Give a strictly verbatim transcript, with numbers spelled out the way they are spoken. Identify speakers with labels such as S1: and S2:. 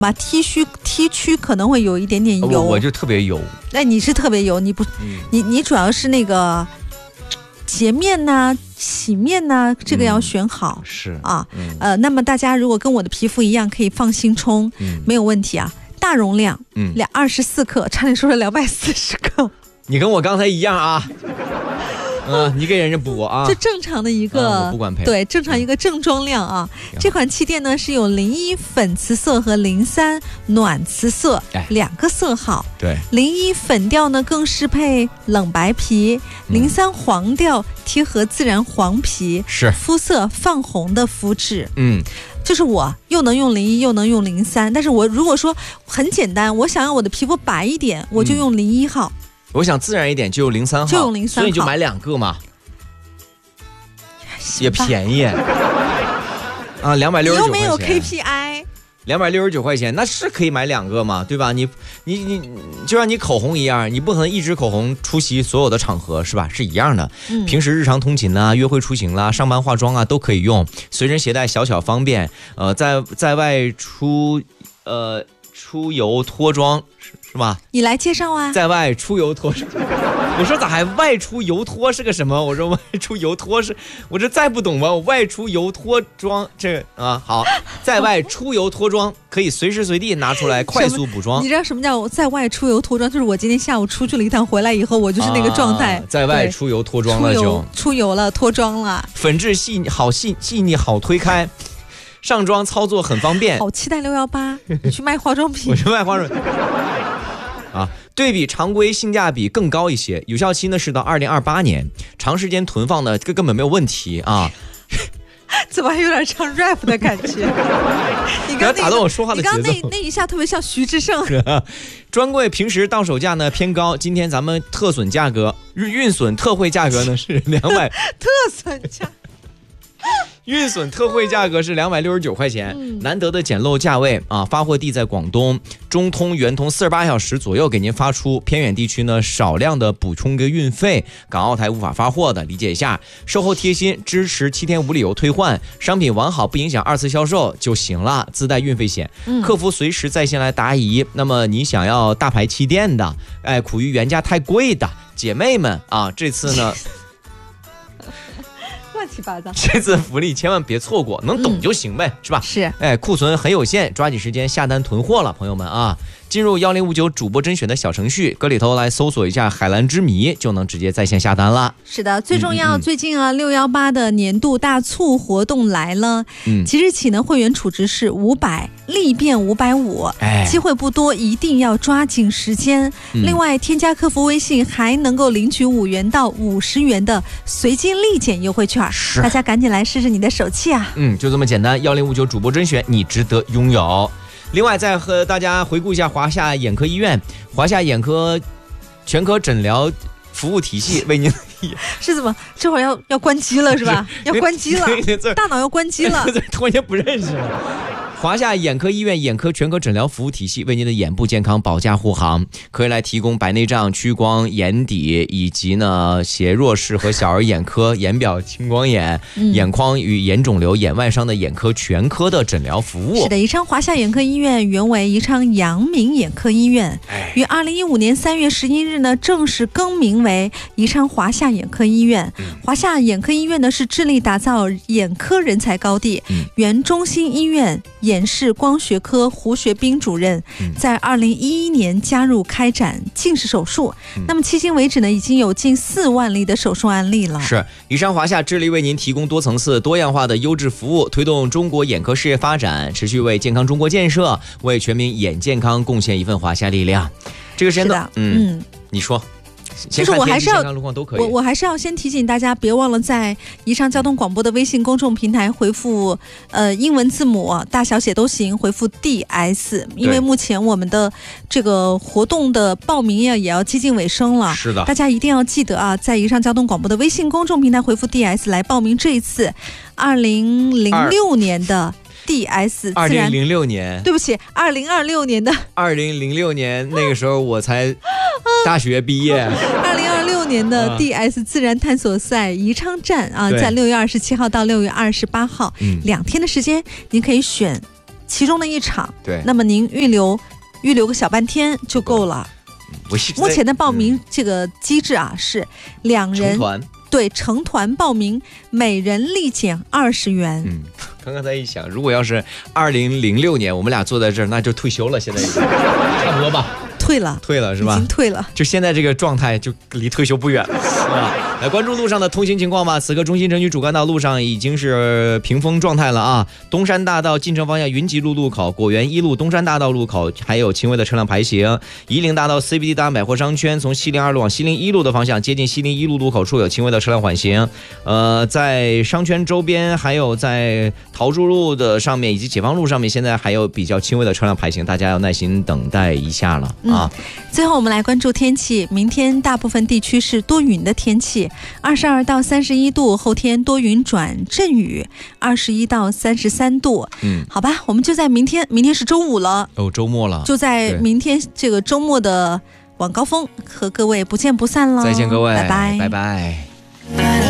S1: 吧，T 区 T 区可能会有一点点油。
S2: 我, 我就特别油。
S1: 那你是特别油，你不，嗯、你你主要是那个洁面呐、啊、洗面呐、啊，这个要选好。
S2: 嗯、是
S1: 啊、嗯，呃，那么大家如果跟我的皮肤一样，可以放心冲，嗯、没有问题啊。大容量，嗯，两二十四克，差点说了两百四十克。
S2: 你跟我刚才一样啊。嗯、呃，你给人家补啊，
S1: 这正常的一个，
S2: 啊、我不管赔，
S1: 对，正常一个正装量啊。嗯、这款气垫呢是有零一粉瓷色和零三暖瓷色、哎、两个色号。
S2: 对，
S1: 零一粉调呢更适配冷白皮，零三黄调贴合自然黄皮，
S2: 是
S1: 肤色泛红的肤质。
S2: 嗯。
S1: 就是我又能用零一又能用零三，但是我如果说很简单，我想让我的皮肤白一点，我就用零一号。嗯，
S2: 我想自然一点就用零三号，
S1: 就用零三号，
S2: 所以就买两个嘛，也便宜啊，两百六十九块钱。
S1: 你又没有 K P I，
S2: 两百六十九块钱，那是可以买两个嘛，对吧？你你你就像你口红一样，你不可能一支口红出席所有的场合，是吧？是一样的。嗯、平时日常通勤啊、约会出行啦、上班化妆啊都可以用，随身携带小巧方便。呃，在在外出呃出游脱妆。是吧？
S1: 你来介绍啊！
S2: 在外出游脱，我说咋还外出游脱是个什么？我说外出游脱是，我这再不懂吧？我外出游脱妆这个啊好，在外出游脱妆可以随时随地拿出来快速补妆。
S1: 你知道什么叫在外出游脱妆？就是我今天下午出去了一趟，回来以后我就是那个状态。
S2: 啊、在外出游脱妆了就
S1: 出出游了脱妆了，
S2: 粉质细腻好细细腻好推开。上妆操作很方便，
S1: 好期待六幺八，你去卖化妆品，
S2: 我去卖化妆品啊。对比常规性价比更高一些，有效期呢是到二零二八年，长时间囤放的这个根本没有问题啊。
S1: 怎么还有点唱 rap 的感觉？你刚
S2: 打断我说话的节奏，
S1: 你刚那那一下特别像徐志胜。
S2: 专柜平时到手价呢偏高，今天咱们特损价格，运损特惠价格呢是两百，
S1: 特损价。
S2: 运损特惠价格是两百六十九块钱，嗯、难得的捡漏价位啊！发货地在广东，中通、圆通四十八小时左右给您发出，偏远地区呢少量的补充个运费，港澳台无法发货的理解一下。售后贴心，支持七天无理由退换，商品完好不影响二次销售就行了，自带运费险，嗯、客服随时在线来答疑。那么你想要大牌气垫的，哎，苦于原价太贵的姐妹们啊，这次呢。
S1: 乱七八糟，
S2: 这次福利千万别错过，能懂就行呗，嗯、是吧？
S1: 是，
S2: 哎，库存很有限，抓紧时间下单囤货了，朋友们啊！进入幺零五九主播甄选的小程序，搁里头来搜索一下海蓝之谜，就能直接在线下单了。
S1: 是的，最重要，嗯嗯最近啊，六幺八的年度大促活动来了。嗯，即日起呢，会员储值是五百，立变五百五，哎，机会不多，一定要抓紧时间。嗯、另外，添加客服微信还能够领取五元到五十元的随机立减优惠券，大家赶紧来试试你的手气啊！
S2: 嗯，就这么简单。幺零五九主播甄选，你值得拥有。另外，再和大家回顾一下华夏眼科医院、华夏眼科全科诊疗服务体系为您
S1: 是怎么？这会儿要要关机了是吧？要关机了，大脑要关机了，
S2: 突然间不认识了。华夏眼科医院眼科全科诊疗服务体系为您的眼部健康保驾护航，可以来提供白内障、屈光、眼底以及呢斜弱视和小儿眼科、眼表青光眼、嗯、眼眶与眼肿瘤、眼外伤的眼科全科的诊疗服务。
S1: 是的，宜昌华夏眼科医院原为宜昌阳明眼科医院，于二零一五年三月十一日呢正式更名为宜昌华夏眼科医院。嗯、华夏眼科医院呢是致力打造眼科人才高地，嗯、原中心医院眼视光学科胡学兵主任在二零一一年加入开展近视手术，嗯、那么迄今为止呢，已经有近四万例的手术案例了。
S2: 是，宜昌华夏致力为您提供多层次、多样化的优质服务，推动中国眼科事业发展，持续为健康中国建设、为全民眼健康贡献一份华夏力量。这个时间段，嗯，嗯你说。
S1: 其实我还是要我我还是要先提醒大家，别忘了在宜昌交通广播的微信公众平台回复呃英文字母大小写都行，回复 D S， 因为目前我们的这个活动的报名也也要接近尾声了。
S2: 是的，
S1: 大家一定要记得啊，在宜昌交通广播的微信公众平台回复 D S 来报名这一次二零零六年的。D S
S2: 二零零六年，
S1: 对不起，二零二六年的
S2: 二零零六年那个时候我才大学毕业。
S1: 二零二六年的 D S 自然探索赛宜昌站啊，在六月二十七号到六月二十八号，嗯、两天的时间，您可以选其中的一场，
S2: 对，
S1: 那么您预留预留个小半天就够了。目前的报名这个机制啊、嗯、是两人对成团报名，每人立减二十元。
S2: 嗯，刚刚才一想，如果要是二零零六年我们俩坐在这儿，那就退休了，现在已经差不多吧。
S1: 退了，
S2: 退了是吧？
S1: 已经退了。
S2: 就现在这个状态，就离退休不远了，是吧？来关注路上的通行情况吧。此刻中心城区主干道路上已经是平封状态了啊。东山大道进城方向云集路路口、果园一路东山大道路口还有轻微的车辆排行。夷陵大道 C B D 大安百货商圈从西陵二路往西陵一路的方向，接近西陵一路路口处有轻微的车辆缓行。呃，在商圈周边还有在桃竹路的上面以及解放路上面，现在还有比较轻微的车辆排行，大家要耐心等待一下了。嗯啊，
S1: 最后我们来关注天气。明天大部分地区是多云的天气，二十二到三十一度；后天多云转阵雨，二十一到三十三度。嗯，好吧，我们就在明天，明天是周五了，
S2: 哦，周末了，
S1: 就在明天这个周末的晚高峰和各位不见不散了。
S2: 再见各位，
S1: 拜拜，
S2: 拜拜。